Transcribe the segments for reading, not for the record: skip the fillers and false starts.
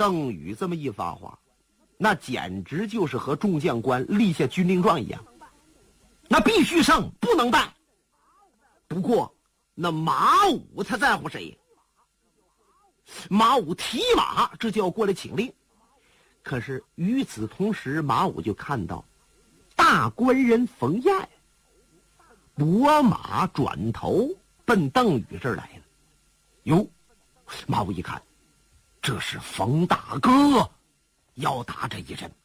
邓禹这么一发话，那简直就是和众将官立下军令状一样，那必须胜，不能败。不过那马武他在乎谁？马武提马这就要过来请令。可是与此同时，马武就看到大官人冯彦拨马转头奔邓禹这儿来了。哟，马武一看，这是冯大哥要打这一阵。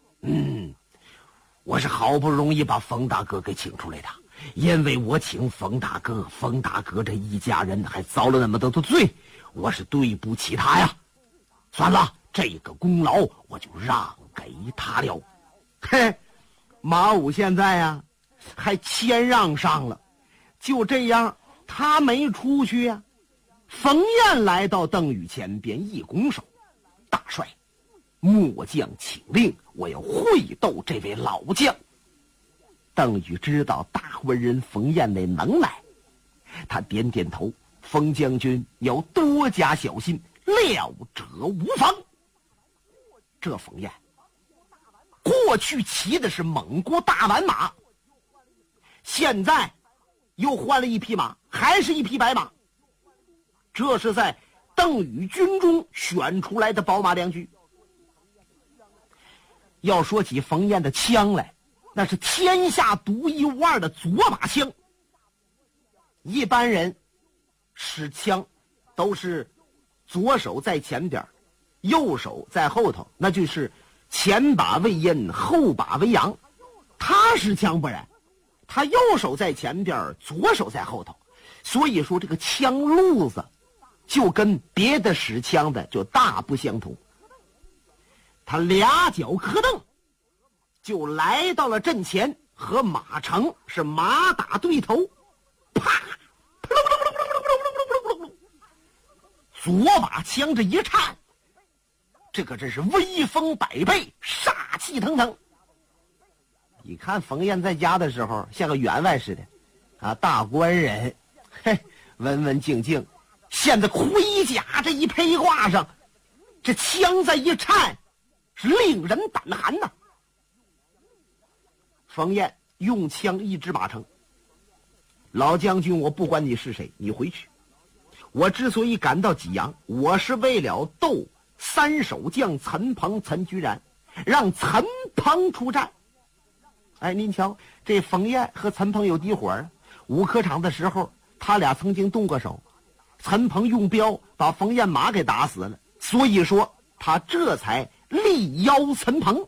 我是好不容易把冯大哥给请出来的，因为我请冯大哥这一家人还遭了那么多的罪，我是对不起他呀。算了，这个功劳我就让给他了。嘿，马武现在呀还谦让上了。就这样，他没出去呀。冯彦来到邓禹前边，一拱手：“大帅，末将请令，我要会斗这位老将。”邓禹知道大官人冯彦那能耐，他点点头：“冯将军要多加小心，料者无妨。”这冯彦过去骑的是蒙古大宛马，现在又换了一匹马，还是一匹白马。这是在邓禹军中选出来的宝马良驹。要说起冯彦的枪来，那是天下独一无二的左把枪。一般人使枪都是左手在前边，右手在后头，那就是前把为阴，后把为阳。他使枪不然，他右手在前边，左手在后头，所以说这个枪路子就跟别的使枪的就大不相同。他俩脚磕蹬，就来到了阵前，和马成是马打对头，啪，左把枪这一颤，这个真是威风百倍，杀气腾腾。你看冯彦在家的时候像个员外似的啊，大官人，嘿，文文静静。现在盔甲这一披挂上，这枪再一颤，是令人胆寒呐。冯彦用枪一指马成：“老将军，我不管你是谁，你回去。我之所以赶到济阳，我是为了斗三守将陈鹏、陈居然，让陈鹏出战。”哎，您瞧，这冯彦和陈鹏有底火啊。武科场的时候，他俩曾经动过手。陈鹏用镖把冯彦马给打死了，所以说他这才力邀陈鹏。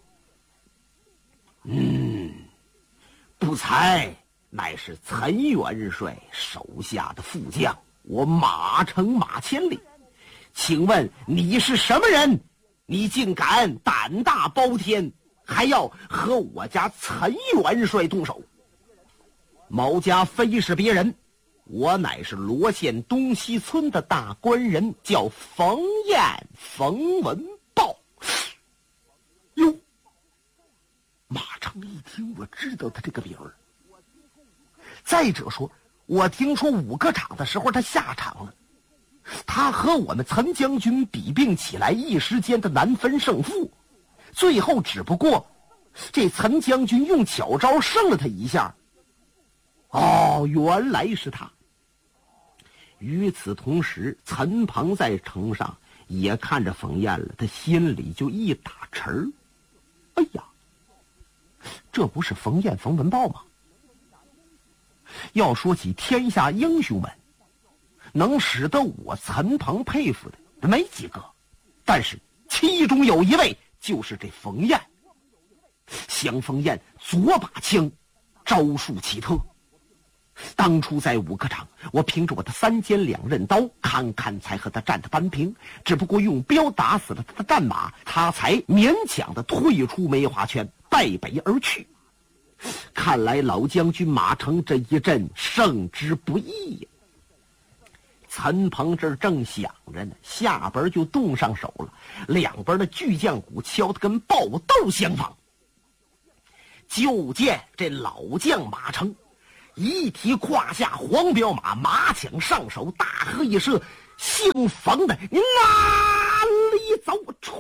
不才乃是陈元帅手下的副将，我马成马千里。请问你是什么人？你竟敢胆大包天，还要和我家陈元帅动手？毛家非是别人，我乃是罗县东西村的大官人，叫冯彦，冯文豹。哟，马成一听，我知道他这个名儿。再者说，我听说武科场的时候他下场了，他和我们陈将军比并起来，一时间的难分胜负，最后只不过这陈将军用巧招胜了他一下。哦，原来是他。与此同时，陈鹏在城上也看着冯彦了，他心里就一打沉儿。哎呀，这不是冯彦冯文豹吗？要说起天下英雄们，能使得我陈鹏佩服的没几个，但是其中有一位就是这冯彦。降冯彦左把枪，招数奇特。当初在武科场，我凭着我的3尖2刃刀，堪堪才和他战得扳平，只不过用镖打死了他的战马，他才勉强的退出梅花圈，败北而去。看来老将军马成这一阵胜之不易呀。陈鹏这正想着呢，下边就动上手了，两边的巨将鼓敲得跟爆豆相仿。就见这老将马成一提胯下黄骠马，马枪上手，大喝一声：“姓冯的，你哪里走，唰！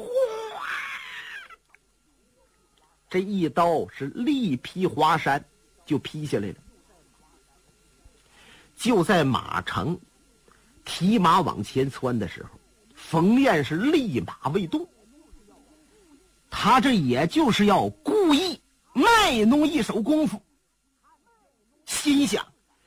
这一刀是力劈华山，就劈下来了。就在马成提马往前窜的时候，冯彦是立马未动。他这也就是要故意卖弄一手功夫，心想